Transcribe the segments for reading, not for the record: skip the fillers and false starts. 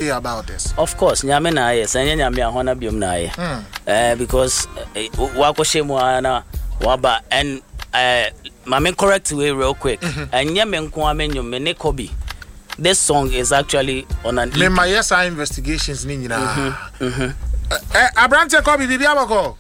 about this? Of course, nyame na yes, and nyame ahona biom na ye. Because wako shemu ana waba and mame correct way real quick. And nyame nko amenyo me ne Kobe. This song is actually on an Me my yes investigations ni nyina. Abrante Kobe bibi abako.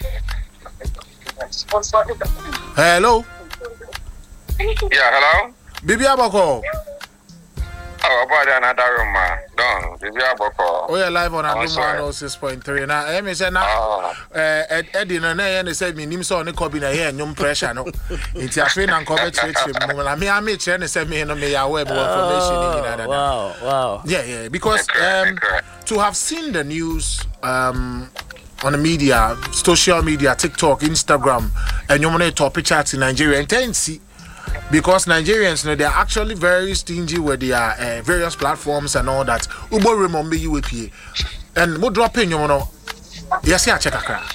Hello. Yeah, hello. Bibi abako. Oh, about another room, man. Don't. Bibi abako. Oh, yeah, live on Adum 106.3. Now, me say now, Eddie no na say me nim so ne Kobe na here nyum pressure no. Nti afi na Kobe church mo na me am che ne say me no me ya web information. Wow. Yeah, because to have seen the news on the media, social media, TikTok, Instagram, and you want to top chat in Nigeria, and see. Because Nigerians, you know, they're actually very stingy with their various platforms and all that. Ubo remember you with you. And what dropping, you know? Yes, I check a crack.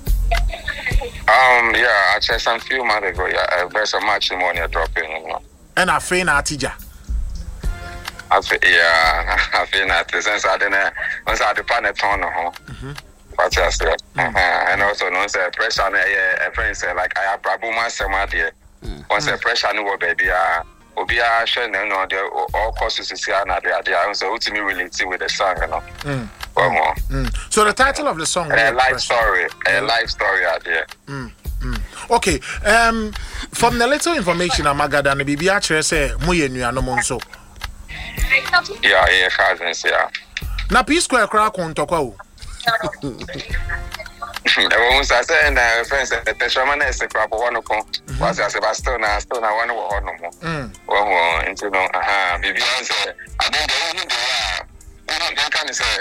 Yeah, I checked some few months ago. Yeah, there's so much money dropping. You know. And I feel not teacher. I feel not. Since I didn't, once I depended on home. But yes, and also, no, say pressure. A friend say like I have problem myself, my dear. Once the pressure no baby obia share no the all courses is here na they so ultimately relating with the song So the title of the song a life story out there. Okay, from the little information amagada na bibi a chere say moye nuanom nso. Yeah, cousins, yeah. Na P Square kra kontokwa o. Once I say na friends the shaman is the crap one ko was as still na one or no more. Into no bibi answer I don't know can say